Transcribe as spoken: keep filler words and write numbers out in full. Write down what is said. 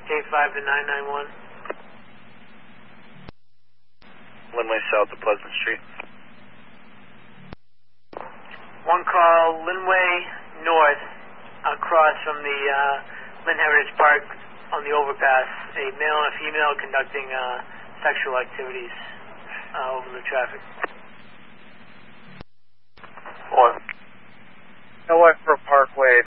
K five to nine nine one. Linway South to Pleasant Street. One call, Linway North, across from the uh, Lynn Heritage Park on the overpass. A male and a female conducting uh, sexual activities uh, over the traffic. One. L Y for Parkway,